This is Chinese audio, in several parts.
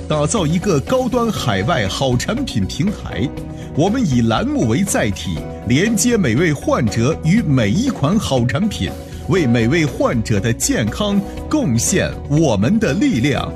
打造一个高端海外好产品平台。我们以栏目为载体，连接每位患者与每一款好产品，为每位患者的健康贡献我们的力量。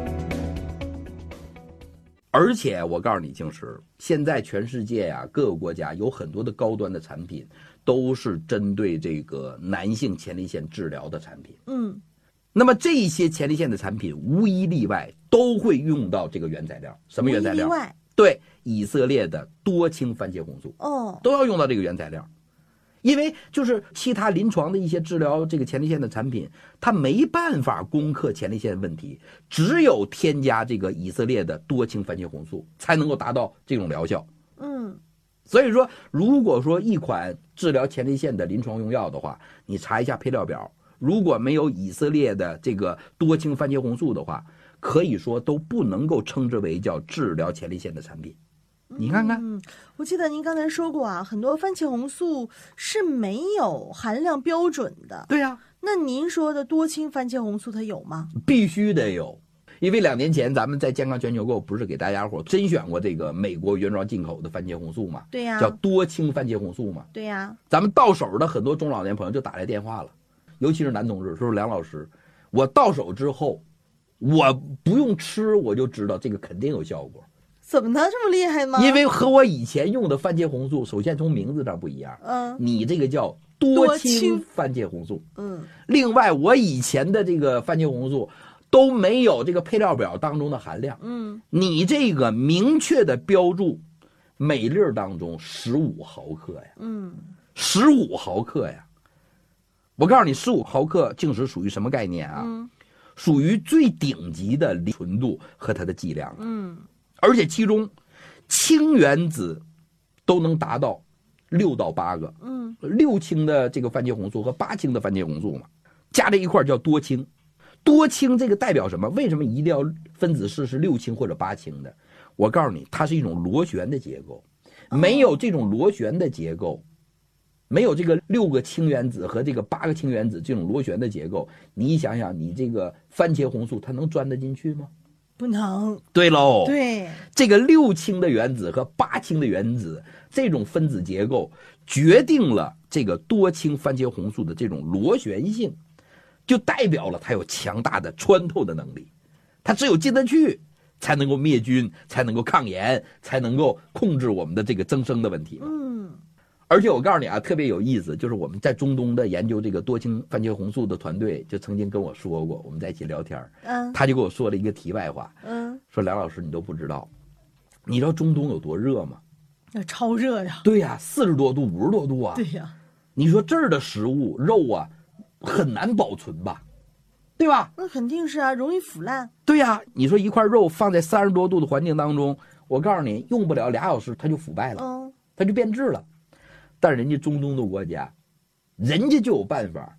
而且我告诉你，静石，现在全世界啊，各个国家有很多的高端的产品，都是针对这个男性前列腺治疗的产品。那么这些前列腺的产品无一例外都会用到这个原材料。什么原材料？ 无一例外。 对，以色列的多氢番茄红素。都要用到这个原材料。因为就是其他临床的一些治疗这个前列腺的产品，它没办法攻克前列腺问题，只有添加这个以色列的多氢番茄红素才能够达到这种疗效。所以说如果说一款治疗前列腺的临床用药的话，你查一下配料表，如果没有以色列的这个多氢番茄红素的话，可以说都不能够称之为叫治疗前列腺的产品。你看看， 我记得您刚才说过啊，很多番茄红素是没有含量标准的。 对呀， 那您说的多氢番茄红素它有吗？ 必须得有，因为2年前咱们在健康全球购不是给大家伙甄选过这个美国原装进口的番茄红素嘛？ 对呀， 叫多氢番茄红素嘛？ 对呀， 咱们到手的很多中老年朋友就打来电话了，尤其是男同志，说梁老师，我到手之后，我不用吃我就知道这个肯定有效果。 怎么呢？这么厉害吗？ 因为和我以前用的番茄红素，首先从名字上不一样。你这个叫多氢番茄红素。另外我以前的这个番茄红素都没有这个配料表当中的含量。你这个明确的标注，每粒当中15毫克呀。15毫克呀。我告诉你，15毫克净值属于什么概念啊？属于最顶级的纯度和它的剂量。而且其中氢原子都能达到6到8个，6氢的这个番茄红素和8氢的番茄红素嘛，加在一块叫多氢。多氢这个代表什么？为什么一定要分子式是6氢或者8氢的？我告诉你，它是一种螺旋的结构，没有这种螺旋的结构，没有这个6个氢原子和这个8个氢原子这种螺旋的结构，你想想，你这个番茄红素它能钻得进去吗？ 不能。 对喽， 对， 这个6氢的原子和8氢的原子这种分子结构决定了这个多氢番茄红素的这种螺旋性，就代表了它有强大的穿透的能力。它只有进得去才能够灭菌，才能够抗炎，才能够控制我们的这个增生的问题嘛。而且我告诉你啊，特别有意思，就是我们在中东的研究这个多氢番茄红素的团队就曾经跟我说过，我们在一起聊天，他就跟我说了一个题外话，说梁老师你都不知道，你知道中东有多热吗？ 那超热呀！ 对呀，40多度、50多度啊！ 对呀， 你说这儿的食物肉啊，很难保存吧？对吧？ 那肯定是啊，容易腐烂。 对呀，你说一块肉放在30多度的环境当中，我告诉你，用不了2小时它就腐败了，它就变质了。但人家中东的国家，人家就有办法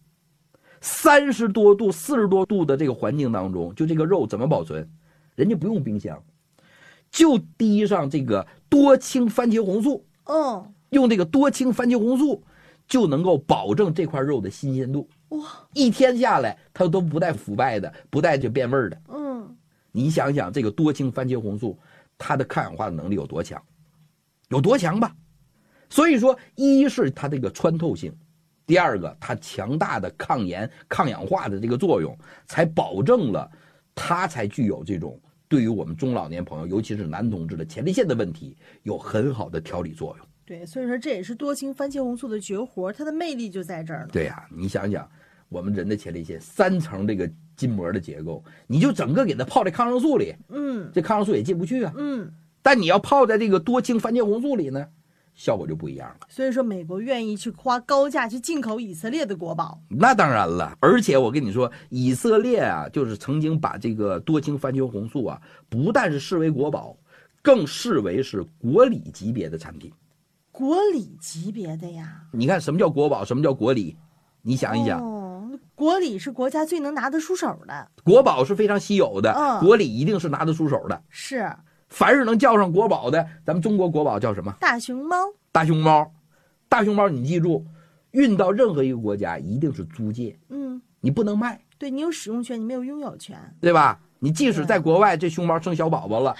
，30多度、40多度的这个环境当中，就这个肉怎么保存？人家不用冰箱，就滴上这个多氢番茄红素，用这个多氢番茄红素就能够保证这块肉的新鲜度。 哇 ，1天下来它都不带腐败的，不带就变味儿的。你想想这个多氢番茄红素，它的抗氧化的能力有多强？有多强吧？所以说，一是它这个穿透性，第二个它强大的抗炎、抗氧化的这个作用，才保证了它才具有这种对于我们中老年朋友，尤其是男同志的前列腺的问题有很好的调理作用。 对，所以说这也是多氢番茄红素的绝活，它的魅力就在这儿了。 对呀，你想想，我们人的前列腺3层这个筋膜的结构，你就整个给它泡在抗生素里，这抗生素也进不去啊。但你要泡在这个多氢番茄红素里呢，效果就不一样了。 所以说美国愿意去花高价去进口以色列的国宝。 那当然了，而且我跟你说，以色列啊，就是曾经把这个多氢番茄红素啊，不但是视为国宝，更视为是国礼级别的产品。 国礼级别的呀？ 你看什么叫国宝，什么叫国礼？你想一想。 国礼是国家最能拿得出手的， 国宝是非常稀有的，国礼一定是拿得出手的。 是。 凡是能叫上国宝的，咱们中国国宝叫什么？ 大熊猫。 大熊猫，大熊猫，你记住，运到任何一个国家一定是租借，你不能卖。 对，你有使用权，你没有拥有权， 对吧？你即使在国外，这熊猫生小宝宝了，